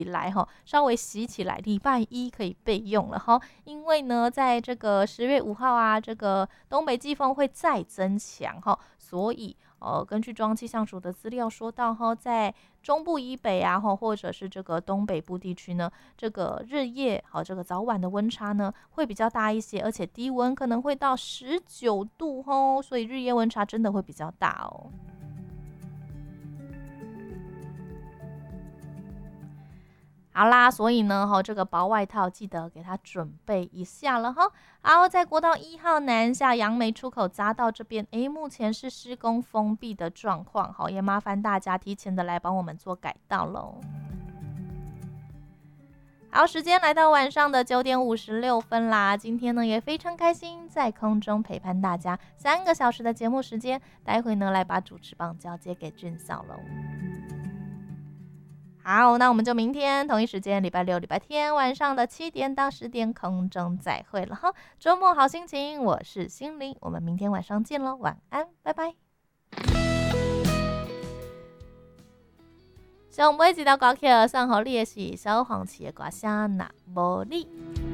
来稍微洗起来，礼拜一可以备用了因为呢，在这个10月5号啊，这个东北季风会再增强所以根据中央气象署的资料说到在中部以北啊或者是这个东北部地区呢，这个日夜这个早晚的温差呢会比较大一些，而且低温可能会到19度所以日夜温差真的会比较大好啦，所以呢，这个薄外套记得给它准备一下了好，在国道1号南下杨梅出口匝道这边，目前是施工封闭的状况，也麻烦大家提前的来帮我们做改道喽。好，时间来到晚上的9点56分啦。今天呢也非常开心，在空中陪伴大家3个小时的节目时间。待会呢来把主持棒交接给俊嫂喽。好，那我们就明天同一时间，礼拜六、礼拜天晚上的7点到10点空中再会了周末好心情，我是心灵，我们明天晚上见喽，晚安，拜拜。上尾一条歌曲送给你的是小黄旗的歌声若无你。